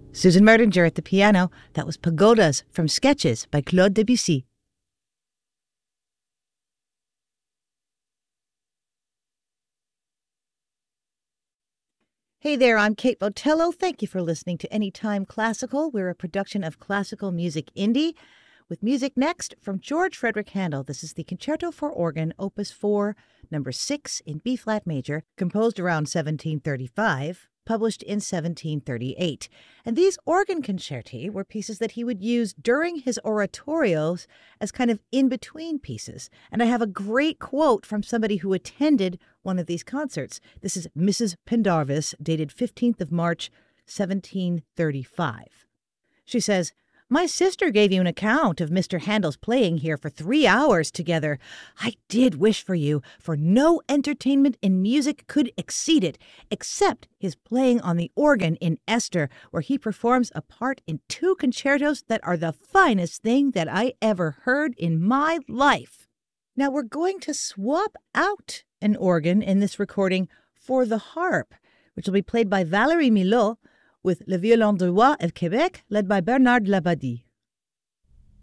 Susan Merdinger at the piano. That was Pagodas from Sketches by Claude Debussy. Hey there, I'm Kate Botello. Thank you for listening to Anytime Classical. We're a production of Classical Music Indie. With music next from George Frederick Handel. This is the Concerto for Organ, Opus 4, number 6 in B-flat major, composed around 1735, published in 1738. And these organ concerti were pieces that he would use during his oratorios as kind of in-between pieces. And I have a great quote from somebody who attended one of these concerts. This is Mrs. Pendarvis, dated 15th of March, 1735. She says, "My sister gave you an account of Mr. Handel's playing here for 3 hours together. I did wish for you, for no entertainment in music could exceed it, except his playing on the organ in Esther, where he performs a part in 2 concertos that are the finest thing that I ever heard in my life." Now we're going to swap out an organ in this recording for the harp, which will be played by Valérie Milhaud, with Le Violon de Roy of Quebec, led by Bernard Labadie.